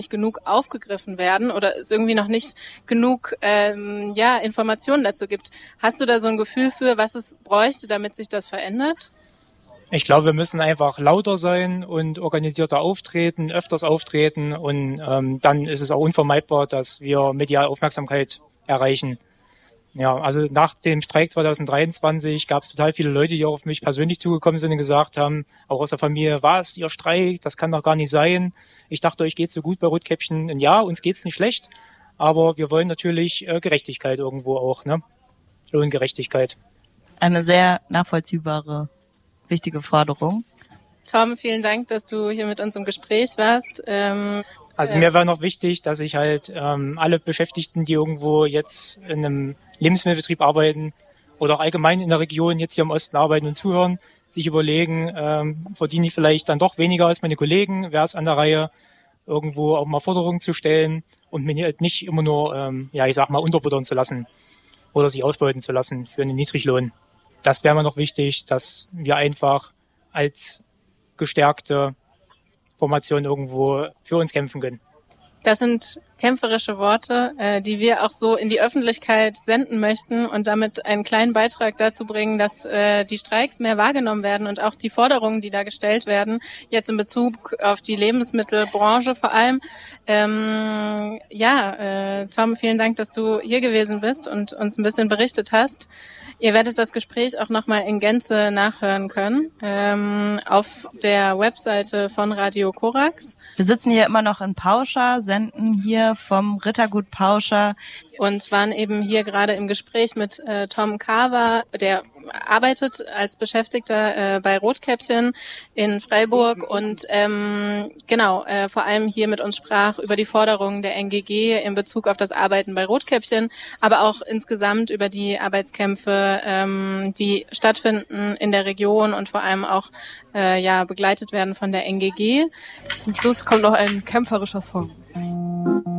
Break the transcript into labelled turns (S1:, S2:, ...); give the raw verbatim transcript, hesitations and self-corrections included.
S1: nicht genug aufgegriffen werden oder es irgendwie noch nicht genug ähm, ja, Informationen dazu gibt. Hast du da so ein Gefühl für, was es bräuchte, damit sich das verändert?
S2: Ich glaube, wir müssen einfach lauter sein und organisierter auftreten, öfters auftreten und ähm, dann ist es auch unvermeidbar, dass wir mediale Aufmerksamkeit erreichen. Ja, also nach dem Streik zwanzig dreiundzwanzig gab es total viele Leute, die auch auf mich persönlich zugekommen sind und gesagt haben, auch aus der Familie, was, ihr Streik, das kann doch gar nicht sein. Ich dachte, euch geht's so gut bei Rotkäppchen. Und ja, uns geht's nicht schlecht, aber wir wollen natürlich äh, Gerechtigkeit irgendwo auch, ne? Lohngerechtigkeit.
S3: Eine sehr nachvollziehbare, wichtige Forderung.
S1: Tom, vielen Dank, dass du hier mit uns im Gespräch warst. Ähm,
S2: also mir war noch wichtig, dass ich halt ähm, alle Beschäftigten, die irgendwo jetzt in einem Lebensmittelbetrieb arbeiten oder auch allgemein in der Region jetzt hier im Osten arbeiten und zuhören, sich überlegen, ähm, verdiene ich vielleicht dann doch weniger als meine Kollegen, wäre es an der Reihe, irgendwo auch mal Forderungen zu stellen und mich halt nicht immer nur, ähm, ja, ich sag mal, unterbuttern zu lassen oder sich ausbeuten zu lassen für einen Niedriglohn. Das wäre mir noch wichtig, dass wir einfach als gestärkte Formation irgendwo für uns kämpfen können.
S1: Das sind kämpferische Worte, äh, die wir auch so in die Öffentlichkeit senden möchten und damit einen kleinen Beitrag dazu bringen, dass äh, die Streiks mehr wahrgenommen werden und auch die Forderungen, die da gestellt werden, jetzt in Bezug auf die Lebensmittelbranche vor allem. Ähm, ja, äh, Tom, vielen Dank, dass du hier gewesen bist und uns ein bisschen berichtet hast. Ihr werdet das Gespräch auch nochmal in Gänze nachhören können ähm, auf der Webseite von Radio Korax.
S3: Wir sitzen hier immer noch in Pauscha, senden hier vom Rittergut Pauscha.
S1: Und waren eben hier gerade im Gespräch mit äh, Tom Carver, der arbeitet als Beschäftigter äh, bei Rotkäppchen in Freiburg und ähm, genau, äh, vor allem hier mit uns sprach über die Forderungen der N G G in Bezug auf das Arbeiten bei Rotkäppchen, aber auch insgesamt über die Arbeitskämpfe, ähm, die stattfinden in der Region und vor allem auch äh, ja begleitet werden von der N G G.
S4: Zum Schluss kommt noch ein kämpferischer Song.